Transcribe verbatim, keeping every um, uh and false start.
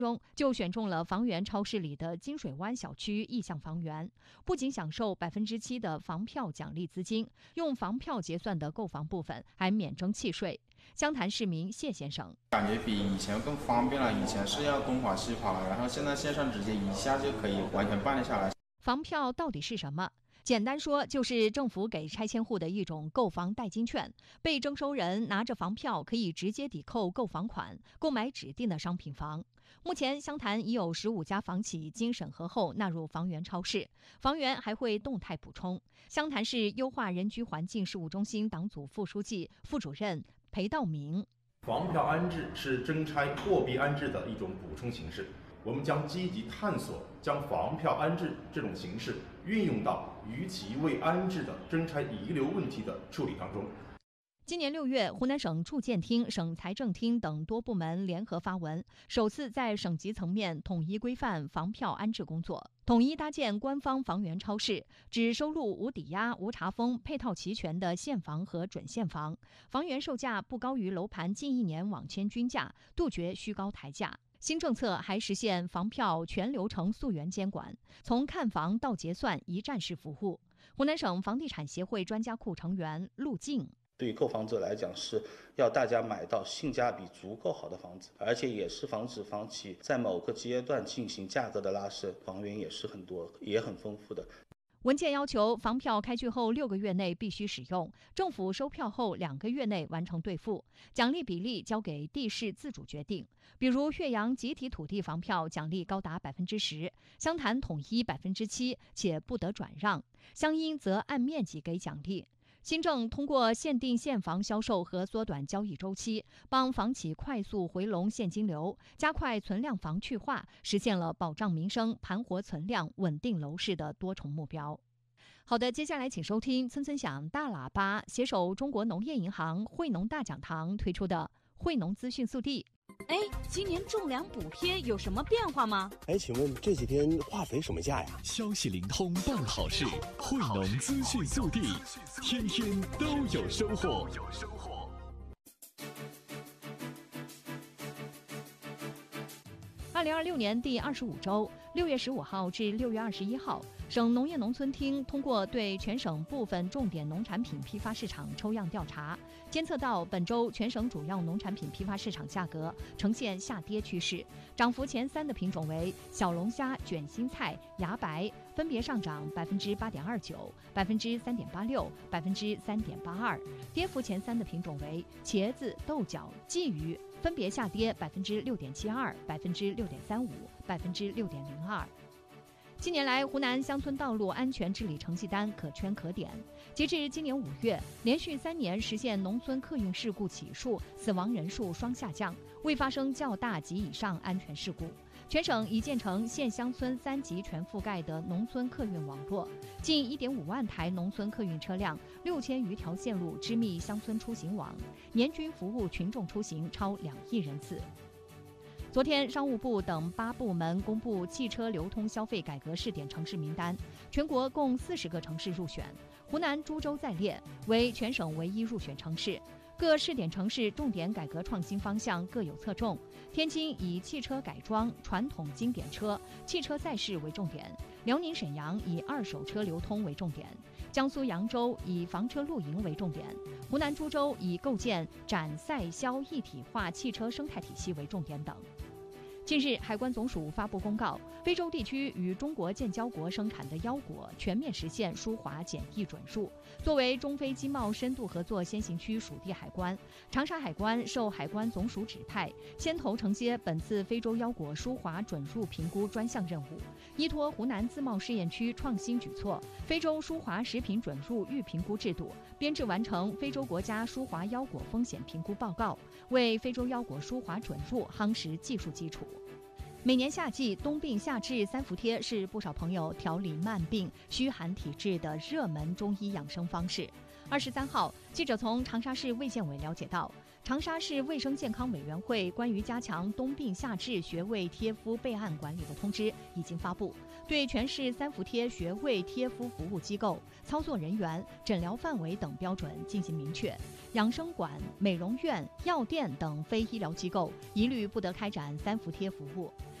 中就选中了房源超市里的金水湾小区意向房源，不仅享受百分之七的房票奖励资金，用房票结算的购房部分还免征契税。湘潭市民谢先生感觉比以前更方便了，以前是要东跑西跑，然后现在线上直接一下就可以完全办理下来。 房票到底是什么？简单说，就是政府给拆迁户的一种购房代金券，被征收人拿着房票可以直接抵扣购房款，购买指定的商品房。目前湘潭已有十五家房企经审核后纳入房源超市，房源还会动态补充。湘潭市优化人居环境事务中心党组副书记、副主任裴道明： 房票安置是征拆货币安置的一种补充形式。我们将积极探索将房票安置这种形式运用到逾期未安置的征拆遗留问题的处理当中。 今年六月，湖南省住建厅、省财政厅等多部门联合发文，首次在省级层面统一规范房票安置工作，统一搭建官方房源超市，只收录无抵押、无查封、配套齐全的现房和准现房，房源售价不高于楼盘近一年网签均价，杜绝虚高抬价。新政策还实现房票全流程溯源监管，从看房到结算一站式服务。湖南省房地产协会专家库成员陆静： 对于购房者来讲，是要大家买到性价比足够好的房子，而且也是防止房企在某个阶段进行价格的拉升，房源也是很多，也很丰富的。 文件要求房票开具后六个月内必须使用，政府收票后两个月内完成兑付，奖励比例交给地市自主决定。比如岳阳集体土地房票奖励高达百分之十，湘潭统一百分之七，且不得转让，湘阴则按面积给奖励。新政通过限定现房销售和缩短交易周期，帮房企快速回笼现金流，加快存量房去化，实现了保障民生、盘活存量、稳定楼市的多重目标。好的，接下来请收听村村响大喇叭携手中国农业银行惠农大讲堂推出的惠农资讯速递。 哎，今年种粮补贴有什么变化吗？ 哎，请问这几天化肥什么价呀？ 消息灵通办好事，惠农资讯速递，天天都有收获。 二零二六年第二十五周，六月十五号至六月二十一号，省农业农村厅通过对全省部分重点农产品批发市场抽样调查，监测到本周全省主要农产品批发市场价格呈现下跌趋势，涨幅前三的品种为小龙虾、卷心菜、芽白，分别上涨百分之八点二九、百分之三点八六、百分之三点八二；跌幅前三的品种为茄子、豆角、鲫鱼，分别下跌百分之六点七二、百分之六点三五、百分之六点零二。近年来，湖南乡村道路安全治理成绩单可圈可点。截至今年五月，连续三年实现农村客运事故起数、死亡人数双下降，未发生较大及以上安全事故。全省已建成县乡村三级全覆盖的农村客运网络，近一点五万台农村客运车辆，六千余条线路织密乡村出行网，年均服务群众出行超两亿人次。昨天，商务部等八部门公布汽车流通消费改革试点城市名单，全国共四十个城市入选，湖南株洲在列，为全省唯一入选城市。各试点城市重点改革创新方向各有侧重，天津以汽车改装、传统经典车、汽车赛事为重点，辽宁沈阳以二手车流通为重点，江苏扬州以房车露营为重点，湖南株洲以构建展赛销一体化汽车生态体系为重点等。近日，海关总署发布公告，非洲地区与中国建交国生产的腰果全面实现输华检疫准入。作为中非经贸深度合作先行区属地海关，长沙海关受海关总署指派，牵头承接本次非洲腰果输华准入评估专项任务。依托湖南自贸试验区创新举措，非洲输华食品准入预评估制度，编制完成非洲国家输华腰果风险评估报告，为非洲腰果输华准入夯实技术基础。每年夏季，冬病夏治三伏贴是不少朋友调理慢病、虚寒体质的热门中医养生方式。二十三号，记者从长沙市卫健委了解到， 长沙市卫生健康委员会关于加强冬病夏治穴位贴敷备案管理的通知已经发布，对全市三伏贴穴位贴敷服务机构、操作人员、诊疗范围等标准进行明确。养生馆、美容院、药店等非医疗机构一律不得开展三伏贴服务。